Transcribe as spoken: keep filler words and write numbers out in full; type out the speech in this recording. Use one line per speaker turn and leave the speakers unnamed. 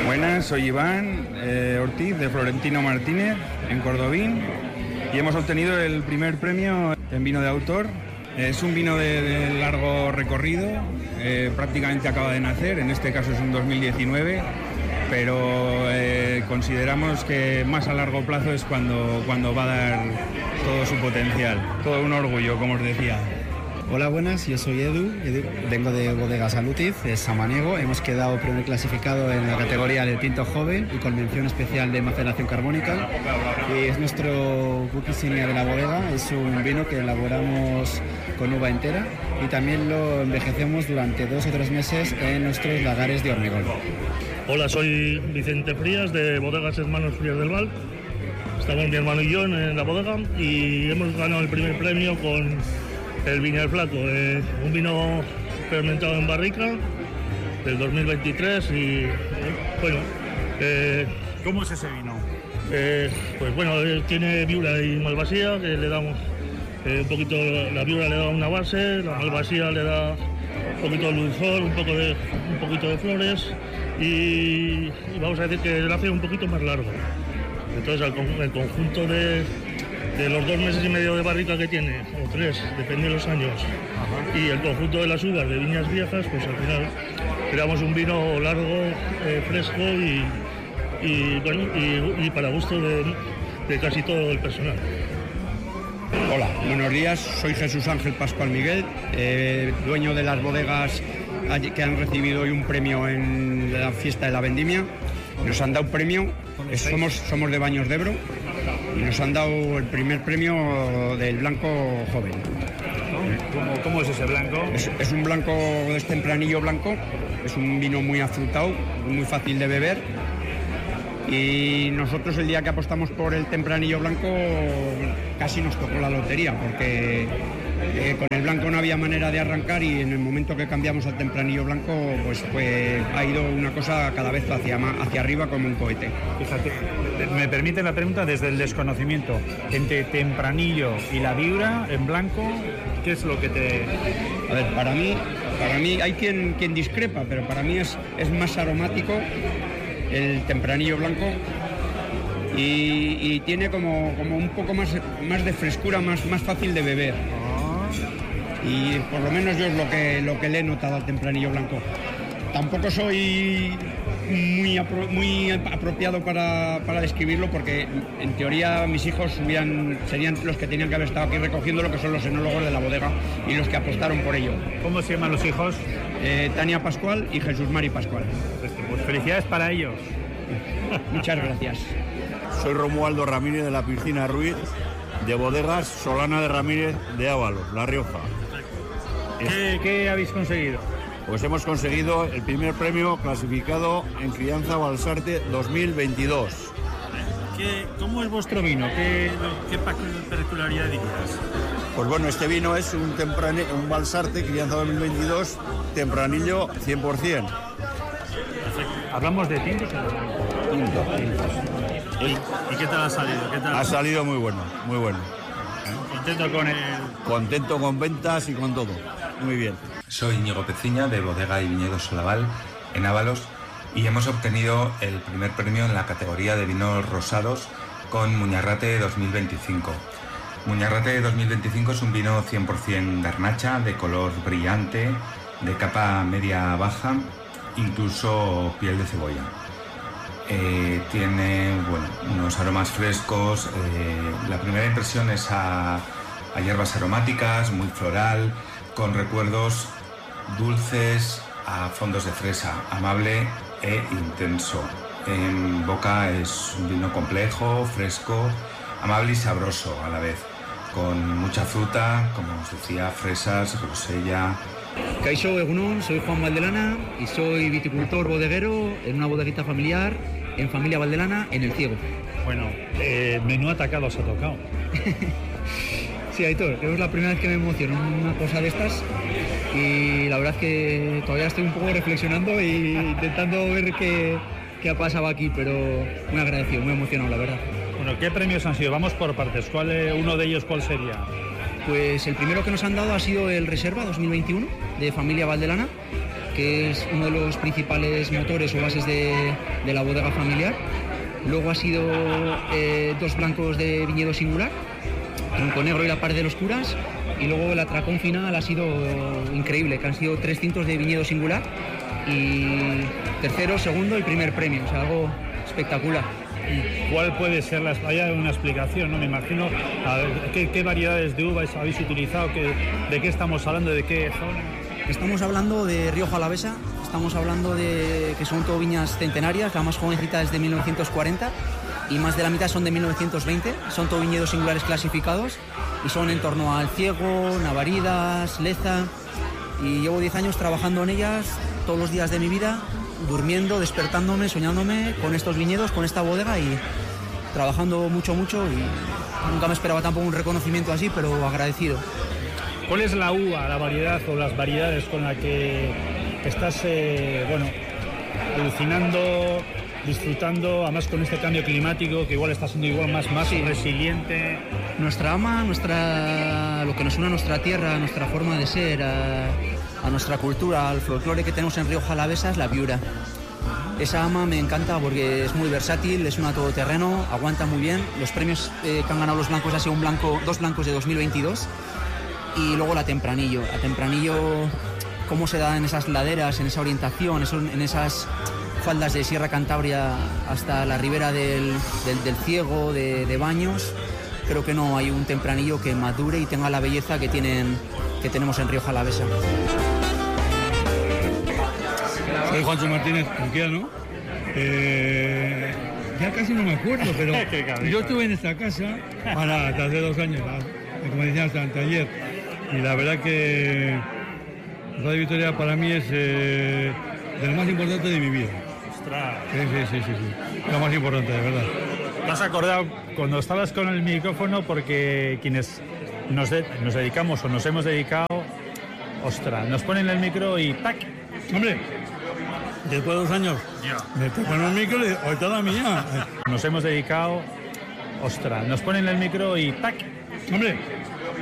Buenas, soy Iván eh, Ortiz de Florentino Martínez en Cordobín y hemos obtenido el primer premio en vino de autor. Es un vino de, de largo recorrido, eh, prácticamente acaba de nacer, en este caso es un dos mil diecinueve, pero eh, consideramos que más a largo plazo es cuando, cuando va a dar todo su potencial. Todo un orgullo, como os decía.
Hola, buenas, yo soy Edu, Edu, vengo de Bodegas Alutiz, de Samaniego. Hemos quedado primer clasificado en la categoría de tinto joven y con mención especial de maceración carbónica. Y es nuestro buque insignia de la bodega, es un vino que elaboramos con uva entera y también lo envejecemos durante dos o tres meses en nuestros lagares de hormigón.
Hola, soy Vicente Frías de Bodegas Hermanos Frías del Val. Estamos mi hermano y yo en la bodega y hemos ganado el primer premio con el Viña Flaco, eh, un vino fermentado en barrica del dos mil veintitrés y eh, bueno... Eh,
¿Cómo es ese vino?
Eh, pues bueno, eh, tiene viura y malvasía, que le damos eh, un poquito, la viura le da una base, la malvasía le da un poquito de dulzor, un, poco de, un poquito de flores y, y vamos a decir que lo hace un poquito más largo. Entonces el, el conjunto de... de los dos meses y medio de barrica que tiene, o tres, depende de los años, ajá, y el conjunto de las uvas de viñas viejas, pues al final creamos un vino largo, eh, fresco y, y bueno, y, y para gusto de, de casi todo el personal.
Hola, buenos días, soy Jesús Ángel Pascual Miguel, eh, dueño de las bodegas que han recibido hoy un premio en la fiesta de la vendimia. Nos han dado un premio, somos, somos de Baños de Ebro, y nos han dado el primer premio del blanco joven.
¿Cómo, cómo es ese blanco?
Es, es un blanco, es tempranillo blanco, es un vino muy afrutado, muy fácil de beber. Y nosotros el día que apostamos por el tempranillo blanco casi nos tocó la lotería, porque eh, con el blanco no había manera de arrancar y en el momento que cambiamos al tempranillo blanco pues, pues ha ido una cosa cada vez hacia, hacia arriba como un cohete.
Fíjate, me permite la pregunta desde el desconocimiento, entre tempranillo y la viura en blanco, ¿qué es lo que te...?
A ver, para mí, para mí hay quien, quien discrepa, pero para mí es, es más aromático el tempranillo blanco y, y tiene como, como un poco más, más de frescura, más, más fácil de beber. Y por lo menos yo es lo que, lo que le he notado al tempranillo blanco. Tampoco soy muy, apro, muy apropiado para, para describirlo porque en teoría mis hijos hubieran, serían los que tenían que haber estado aquí recogiendo lo que son los enólogos de la bodega y los que apostaron por ello.
¿Cómo se llaman los hijos?
Eh, Tania Pascual y Jesús Mari Pascual.
Pues felicidades para ellos.
Muchas gracias.
Soy Romualdo Ramírez de la Piscina Ruiz, de Bodegas Solana de Ramírez de Ábalos, La Rioja.
¿Qué, ¿Qué habéis conseguido?
Pues hemos conseguido el primer premio clasificado en Crianza Balsarte dos mil veintidós.
¿Qué, ¿Cómo es vuestro vino? ¿Qué, qué particularidad dirías?
Pues bueno, este vino es un, temprani, un Balsarte Crianza dos mil veintidós, tempranillo cien por ciento.
¿Hablamos de tintos o de
Tinto.
¿Y, ¿Y qué tal ha salido? ¿Qué tal?
Ha salido muy bueno, muy bueno.
¿Contento con el...?
Contento con ventas y con todo. Muy bien.
Soy Íñigo Peciña de Bodega y Viñedos Solaval en Ábalos y hemos obtenido el primer premio en la categoría de vinos rosados con Muñarrate dos mil veinticinco. Muñarrate dos mil veinticinco es un vino cien por ciento garnacha, de color brillante, de capa media baja, incluso piel de cebolla. Eh, tiene bueno, unos aromas frescos, eh, la primera impresión es a, a hierbas aromáticas, muy floral, con recuerdos dulces a fondos de fresa, amable e intenso. En boca es un vino complejo, fresco, amable y sabroso a la vez, con mucha fruta, como os decía, fresas, grosella.
Kaixo Egunon, soy Juan Valdelana y soy viticultor bodeguero en una bodeguita familiar en Familia Valdelana, en El Ciego.
Bueno, eh, menú atacado os ha tocado.
Sí, Aitor, es la primera vez que me emociono en una cosa de estas y la verdad es que todavía estoy un poco reflexionando y intentando ver qué, qué ha pasado aquí, pero muy agradecido, muy emocionado, la verdad.
Bueno, ¿qué premios han sido? Vamos por partes. ¿Cuál, uno de ellos cuál sería?
Pues el primero que nos han dado ha sido el Reserva dos mil veintiuno de Familia Valdelana,
que es uno de los principales motores o bases de, de la bodega familiar. Luego ha sido eh, dos blancos de viñedo singular, tronco negro y la par de los curas. Y luego el atracón final ha sido increíble, que han sido tres tintos de viñedo singular y tercero, segundo y primer premio, o sea, algo espectacular.
¿Y cuál puede ser la, hay una explicación, no? Me imagino, a ver, ¿qué, qué variedades de uvas habéis utilizado? ¿Qué, ¿De qué estamos hablando? ¿De qué zona?
Estamos hablando de Rioja Alavesa, estamos hablando de que son todo viñas centenarias, la más jovencita es de mil novecientos cuarenta y más de la mitad son de mil novecientos veinte, son todo viñedos singulares clasificados y son en torno al Ciego, Navaridas, Leza, y llevo diez años trabajando en ellas todos los días de mi vida, durmiendo, despertándome, soñándome con estos viñedos, con esta bodega y trabajando mucho, mucho, y nunca me esperaba tampoco un reconocimiento así, pero agradecido.
¿Cuál es la uva, la variedad o las variedades con la que estás, eh, bueno, alucinando, disfrutando, además con este cambio climático que igual está siendo igual más, más sí. resiliente?
Nuestra ama, nuestra, lo que nos une a nuestra tierra, a nuestra forma de ser, a, a nuestra cultura, al folclore que tenemos en Rioja Alavesa es la viura. Esa ama me encanta porque es muy versátil, es una todoterreno, aguanta muy bien. Los premios eh, que han ganado los blancos ha sido un blanco, dos blancos de dos mil veintidós. Y luego la Tempranillo. La Tempranillo, cómo se da en esas laderas, en esa orientación, en esas faldas de Sierra Cantabria hasta la ribera del, del, del Ciego, de, de Baños. Creo que no hay un Tempranillo que madure y tenga la belleza que, tienen, que tenemos en Rioja Alavesa.
Soy Juancho Martínez, Turquiano. Eh, ya casi no me acuerdo, pero yo estuve en esta casa para, hasta hace dos años, como decía, hasta anteayer. Y la verdad que Radio Victoria para mí es eh, de lo más importante de mi vida.
¡Ostras!
Sí, sí, sí, sí, sí. Lo más importante, de verdad.
¿Te has acordado cuando estabas con el micrófono? Porque quienes nos, de, nos dedicamos o nos hemos dedicado, ostras, nos ponen el micro y ¡tac!
Hombre, después de dos años, yeah. me ponen el micro y hoy toda mía.
Nos hemos dedicado, ostras, nos ponen el micro y ¡tac!
Hombre,